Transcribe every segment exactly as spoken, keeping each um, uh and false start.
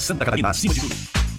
Santa Catarina, acima de tudo.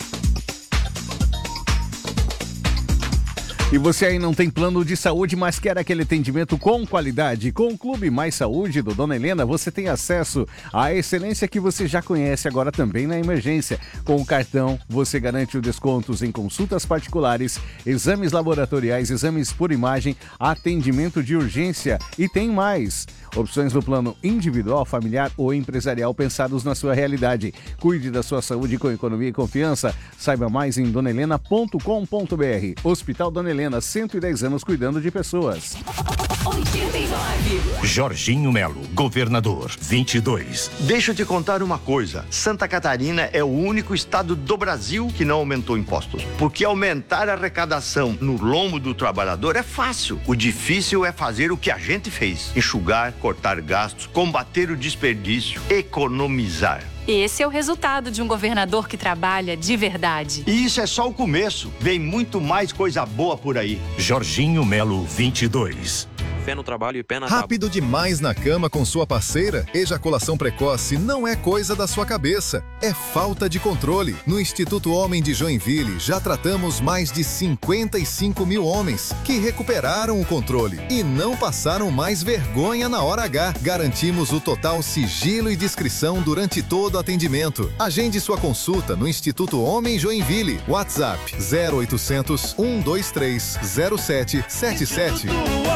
E você aí não tem plano de saúde, mas quer aquele atendimento com qualidade? Com o Clube Mais Saúde do Dona Helena, você tem acesso à excelência que você já conhece agora também na emergência. Com o cartão, você garante os descontos em consultas particulares, exames laboratoriais, exames por imagem, atendimento de urgência e tem mais. Opções no plano individual, familiar ou empresarial pensados na sua realidade. Cuide da sua saúde com economia e confiança. Saiba mais em dona helena ponto com ponto br. Hospital Dona Helena, cento e dez anos cuidando de pessoas. oitenta e nove. Jorginho Melo, governador, vinte e dois. Deixa eu te contar uma coisa. Santa Catarina é o único estado do Brasil que não aumentou impostos. Porque aumentar a arrecadação no lombo do trabalhador é fácil. O difícil é fazer o que a gente fez. Enxugar, cortar gastos, combater o desperdício, economizar. Esse é o resultado de um governador que trabalha de verdade. E isso é só o começo. Vem muito mais coisa boa por aí. Jorginho Melo, vinte e dois. Fé no trabalho e pé na tábua. Rápido demais na cama com sua parceira? Ejaculação precoce não é coisa da sua cabeça, é falta de controle. No Instituto Homem de Joinville já tratamos mais de cinquenta e cinco mil homens que recuperaram o controle e não passaram mais vergonha na hora H. Garantimos o total sigilo e discrição durante todo o atendimento. Agende sua consulta no Instituto Homem Joinville. WhatsApp zero oitocentos, um dois três, zero sete sete sete.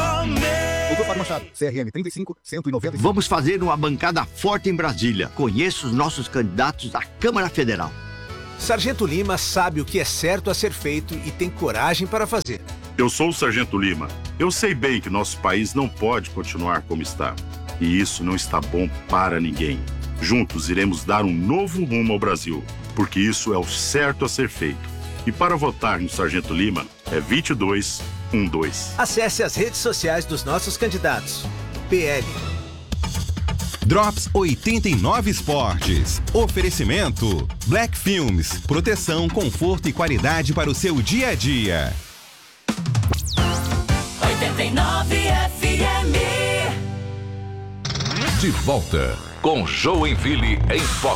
Doutor Fábio Machado, C R M trinta e cinco, cento e noventa e cinco. Vamos fazer uma bancada forte em Brasília. Conheço os nossos candidatos à Câmara Federal. Sargento Lima sabe o que é certo a ser feito e tem coragem para fazer. Eu sou o Sargento Lima. Eu sei bem que nosso país não pode continuar como está. E isso não está bom para ninguém. Juntos iremos dar um novo rumo ao Brasil, porque isso é o certo a ser feito. E para votar no Sargento Lima é vinte e dois doze. Acesse as redes sociais dos nossos candidatos. P L. Drops oitenta e nove Esportes. Oferecimento Black Filmes. Proteção, conforto e qualidade para o seu dia a dia. oitenta e nove F M. De volta com Joinville em Foco.